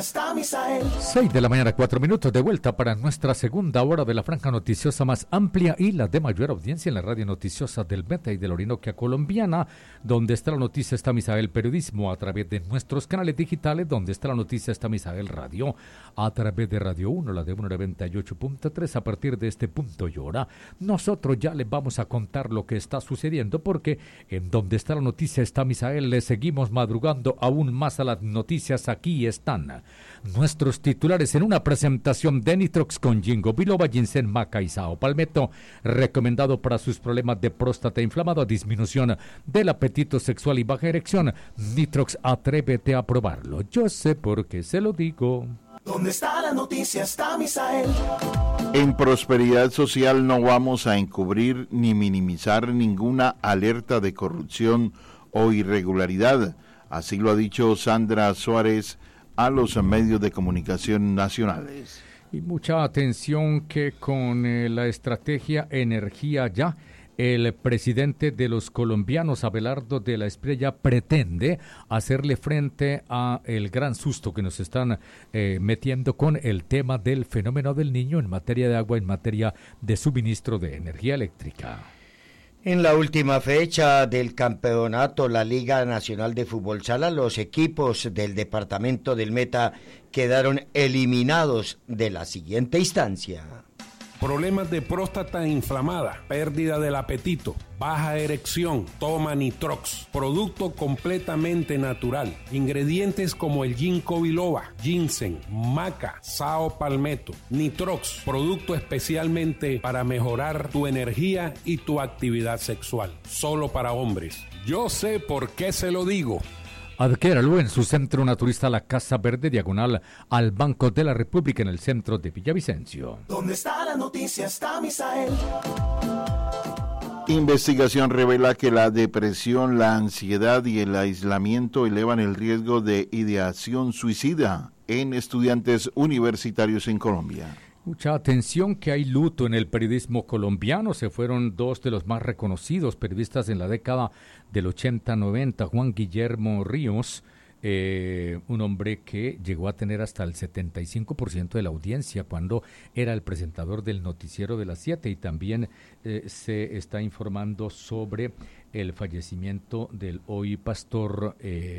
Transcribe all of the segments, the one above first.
Está Misael. 6 de la mañana, 4 minutos, de vuelta para nuestra segunda hora de la franja noticiosa más amplia y la de mayor audiencia en la radio noticiosa del Meta y de la Orinoquia colombiana, donde está la noticia está Misael Periodismo, a través de nuestros canales digitales, donde está la noticia está Misael Radio, a través de Radio 1, la de 198.3, a partir de este punto y hora. Nosotros ya les vamos a contar lo que está sucediendo, porque en donde está la noticia está Misael, le seguimos madrugando aún más a las noticias. Aquí están nuestros titulares en una presentación de Nitrox con Ginkgo biloba, ginseng, maca y sao palmetto, recomendado para sus problemas de próstata inflamada, disminución del apetito sexual y baja erección. Nitrox, atrévete a probarlo. Yo sé por qué se lo digo. ¿Dónde está la noticia? Está Misael. En Prosperidad Social no vamos a encubrir ni minimizar ninguna alerta de corrupción o irregularidad. Así lo ha dicho Sandra Suárez a los medios de comunicación nacionales. Y mucha atención que con la estrategia Energía Ya, el presidente de los colombianos, Abelardo de la Espriella, pretende hacerle frente a el gran susto que nos están metiendo con el tema del fenómeno del Niño en materia de agua, en materia de suministro de energía eléctrica. En la última fecha del campeonato, la Liga Nacional de Fútbol Sala, los equipos del departamento del Meta quedaron eliminados de la siguiente instancia. Problemas de próstata inflamada, pérdida del apetito, baja erección, toma Nitrox, producto completamente natural, ingredientes como el Ginkgo biloba, ginseng, maca, sao palmetto, Nitrox, producto especialmente para mejorar tu energía y tu actividad sexual, solo para hombres. Yo sé por qué se lo digo. Adquiéralo en su centro naturista La Casa Verde, diagonal al Banco de la República, en el centro de Villavicencio. ¿Dónde está la noticia? Está Misael. Investigación revela que la depresión, la ansiedad y el aislamiento elevan el riesgo de ideación suicida en estudiantes universitarios en Colombia. Mucha atención que hay luto en el periodismo colombiano. Se fueron dos de los más reconocidos periodistas en la década del 80-90. Juan Guillermo Ríos, un hombre que llegó a tener hasta el 75% de la audiencia cuando era el presentador del noticiero de las 7, y también se está informando sobre el fallecimiento del hoy pastor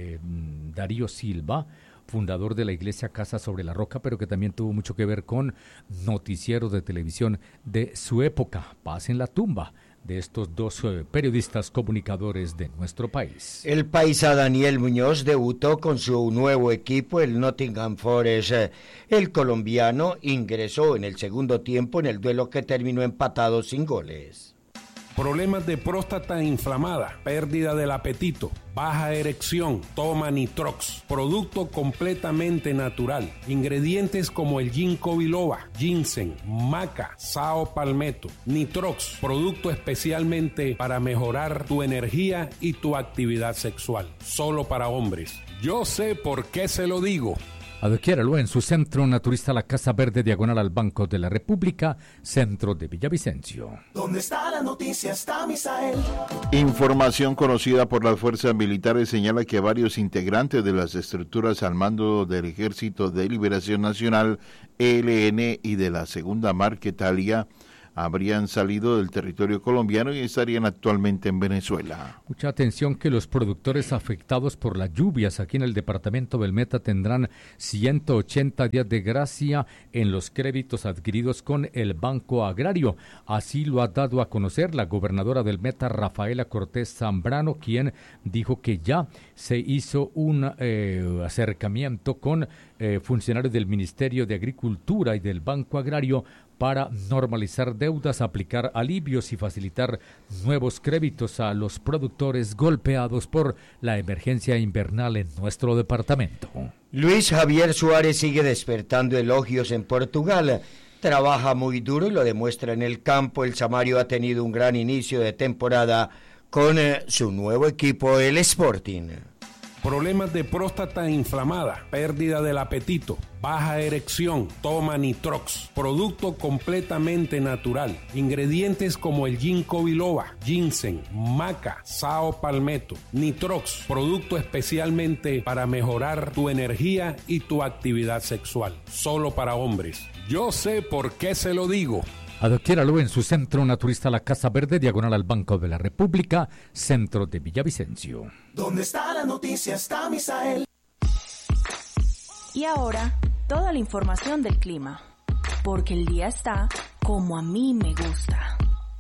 Darío Silva, fundador de la iglesia Casa sobre la Roca, pero que también tuvo mucho que ver con noticieros de televisión de su época. Paz en la tumba de estos dos periodistas comunicadores de nuestro país. El paisa Daniel Muñoz debutó con su nuevo equipo, el Nottingham Forest. El colombiano ingresó en el segundo tiempo en el duelo que terminó empatado sin goles. Problemas de próstata inflamada, pérdida del apetito, baja erección, toma Nitrox, producto completamente natural, ingredientes como el Ginkgo biloba, ginseng, maca, sao palmetto, Nitrox, producto especialmente para mejorar tu energía y tu actividad sexual, solo para hombres. Yo sé por qué se lo digo. Adquiéralo en su centro naturista La Casa Verde, diagonal al Banco de la República, centro de Villavicencio. ¿Dónde está la noticia? Está Misael. Información conocida por las fuerzas militares señala que varios integrantes de las estructuras al mando del Ejército de Liberación Nacional, ELN, y de la Segunda Marquetalia habrían salido del territorio colombiano y estarían actualmente en Venezuela. Mucha atención que los productores afectados por las lluvias aquí en el departamento del Meta tendrán 180 días de gracia en los créditos adquiridos con el Banco Agrario. Así lo ha dado a conocer la gobernadora del Meta, Rafaela Cortés Zambrano, quien dijo que ya se hizo un acercamiento con funcionarios del Ministerio de Agricultura y del Banco Agrario para normalizar deudas, aplicar alivios y facilitar nuevos créditos a los productores golpeados por la emergencia invernal en nuestro departamento. Luis Javier Suárez sigue despertando elogios en Portugal. Trabaja muy duro y lo demuestra en el campo. El Samario ha tenido un gran inicio de temporada con su nuevo equipo, el Sporting. problemas de próstata inflamada, pérdida del apetito, baja erección, toma Nitrox, producto completamente natural, ingredientes como el ginkgo biloba, ginseng, maca, sao palmetto, Nitrox, producto especialmente para mejorar tu energía y tu actividad sexual, solo para hombres. Yo sé por qué se lo digo. Adquiéralo en su centro naturista La Casa Verde, diagonal al Banco de la República, centro de Villavicencio. ¿Dónde está la noticia? Está Misael. Y ahora, toda la información del clima, porque el día está como a mí me gusta.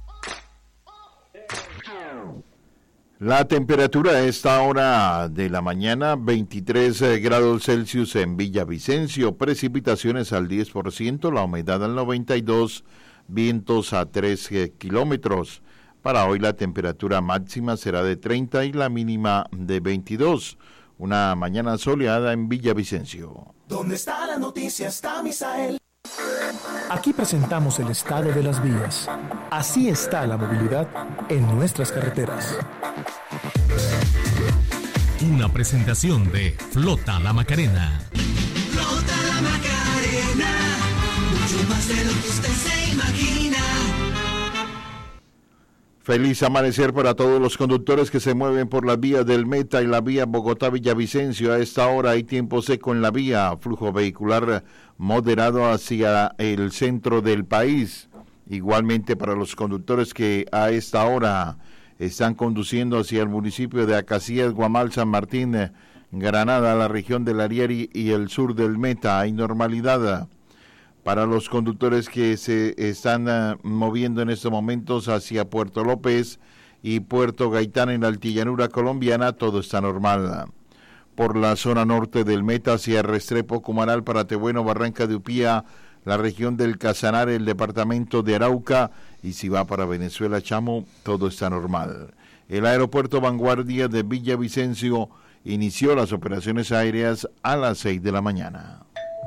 La temperatura a esta hora de la mañana, 23 grados Celsius en Villavicencio, precipitaciones al 10%, la humedad al 92%, vientos a 3 kilómetros. Para hoy la temperatura máxima será de 30 y la mínima de 22. Una mañana soleada en Villavicencio. ¿Dónde está la noticia? Está Misael. Aquí presentamos el estado de las vías. Así está la movilidad en nuestras carreteras. Una presentación de Flota La Macarena. Flota La Macarena, mucho más de lo que usted se imagina. Feliz amanecer para todos los conductores que se mueven por la vía del Meta y la vía Bogotá-Villavicencio. A esta hora hay tiempo seco en la vía, flujo vehicular moderado hacia el centro del país. Igualmente para los conductores que a esta hora están conduciendo hacia el municipio de Acacías, Guamal, San Martín, Granada, la región del Ariari y el sur del Meta, hay normalidad. Para los conductores que se están moviendo en estos momentos hacia Puerto López y Puerto Gaitán en la altillanura colombiana, todo está normal. Por la zona norte del Meta hacia Restrepo, Cumaral, Paratebueno, Barranca de Upía, la región del Casanare, el departamento de Arauca, y si va para Venezuela, Chamo, todo está normal. El aeropuerto Vanguardia de Villavicencio inició las operaciones aéreas a las 6 de la mañana.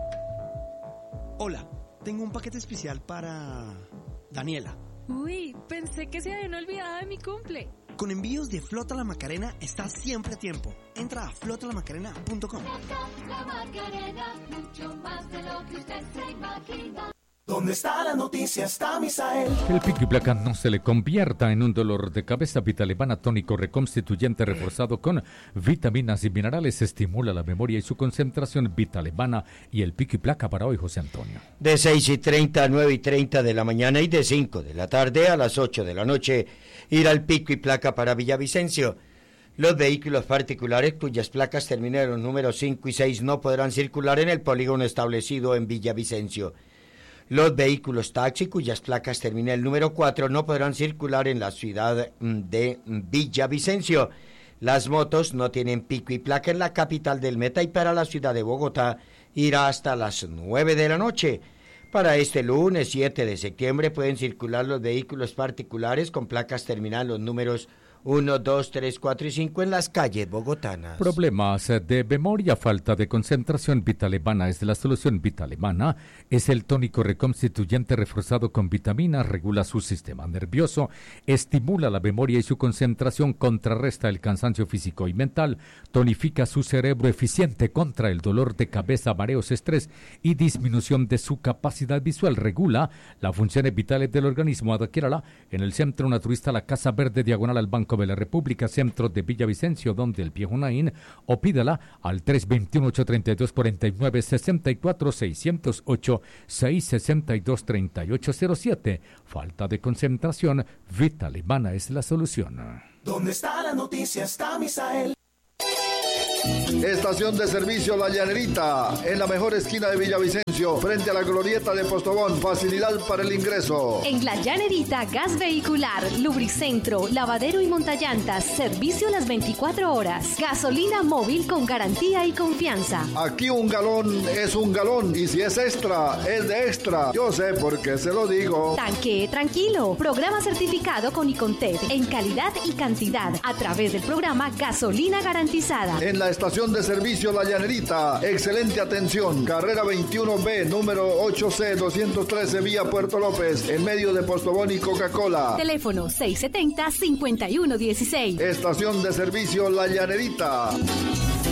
Hola, tengo un paquete especial para Daniela. Uy, pensé que se habían olvidado de mi cumple. Con envíos de Flota La Macarena estás siempre a tiempo. Entra a flotalamacarena.com. Flota La Macarena, mucho más de lo que usted se imagina. ¿Dónde está la noticia? Está Misael. Que el pico y placa no se le convierta en un dolor de cabeza. Vitalevana tónico reconstituyente reforzado con vitaminas y minerales estimula la memoria y su concentración. Vitalevana y el pico y placa para hoy, José Antonio. De 6:30 a 9:30 de la mañana y de 5 de la tarde a las 8 de la noche, ir al pico y placa para Villavicencio. Los vehículos particulares cuyas placas terminen en los números 5 y 6 no podrán circular en el polígono establecido en Villavicencio. Los vehículos taxi cuyas placas terminen el número 4 no podrán circular en la ciudad de Villavicencio. Las motos no tienen pico y placa en la capital del Meta y para la ciudad de Bogotá irá hasta las 9 de la noche. Para este lunes 7 de septiembre pueden circular los vehículos particulares con placas terminadas los números 1, 2, 3, 4 y 5 en las calles bogotanas. Problemas de memoria, falta de concentración. Vitalevana es la solución. Vitalevana es el tónico reconstituyente reforzado con vitaminas, regula su sistema nervioso, estimula la memoria y su concentración, contrarresta el cansancio físico y mental, tonifica su cerebro, eficiente contra el dolor de cabeza, mareos, estrés y disminución de su capacidad visual, regula las funciones vitales del organismo. Adquiérala en el Centro Naturista La Casa Verde, diagonal al Banco de la República, centro de Villavicencio, donde el viejo Naín, o pídala al 321-832-4964, 608-662-3807. Falta de concentración, Vitalevana es la solución. ¿Dónde está la noticia? Está Misael. Estación de servicio La Llanerita, en la mejor esquina de Villavicencio, frente a la glorieta de Postobón, facilidad para el ingreso. En La Llanerita, gas vehicular, lubricentro, lavadero y montallantas, servicio las 24 horas, gasolina móvil con garantía y confianza. Aquí un galón es un galón y si es extra, es de extra. Yo sé por qué se lo digo. Tanque tranquilo, programa certificado con Icontec en calidad y cantidad a través del programa Gasolina Garantizada. En la estación de servicio La Llanerita, excelente atención, carrera 21B, número 8C213, vía Puerto López, en medio de Postobón y Coca-Cola. Teléfono 670-5116. Estación de servicio La Llanerita.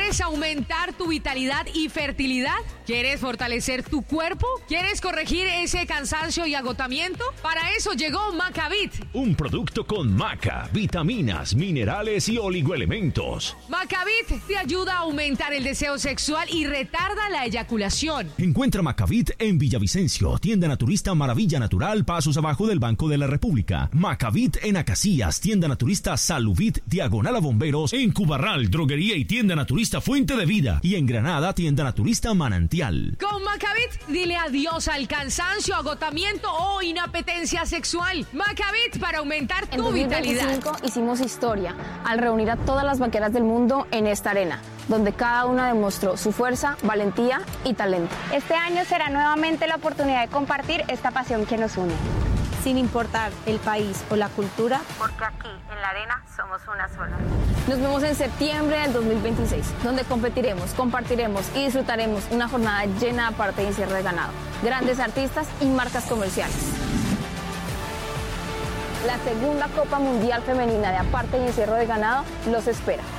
¿Quieres aumentar tu vitalidad y fertilidad? ¿Quieres fortalecer tu cuerpo? ¿Quieres corregir ese cansancio y agotamiento? Para eso llegó Macavit. Un producto con maca, vitaminas, minerales y oligoelementos. Macavit te ayuda a aumentar el deseo sexual y retarda la eyaculación. Encuentra Macavit en Villavicencio, tienda naturista Maravilla Natural, pasos abajo del Banco de la República. Macavit en Acacias, tienda naturista Saluvit, diagonal a Bomberos. En Cubarral, droguería y tienda naturista Fuente de Vida. Y en Granada, tienda naturista Manantial. Con Macavit, dile adiós al cansancio, agotamiento o inapetencia sexual. Macavit para aumentar tu vitalidad. En 2025 hicimos historia al reunir a todas las vaqueras del mundo en esta arena, donde cada una demostró su fuerza, valentía y talento. Este año será nuevamente la oportunidad de compartir esta pasión que nos une. Sin importar el país o la cultura, porque aquí en la arena somos una sola. Nos vemos en septiembre del 2026, donde competiremos, compartiremos y disfrutaremos una jornada llena de aparte y encierro de ganado, grandes artistas y marcas comerciales. La segunda Copa Mundial Femenina de Aparte y Encierro de Ganado los espera.